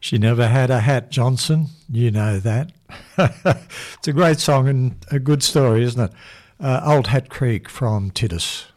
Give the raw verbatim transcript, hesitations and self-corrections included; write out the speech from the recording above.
She never had a hat, Johnson. You know that. It's a great song and a good story, isn't it? Uh, Old Hat Creek from Titus.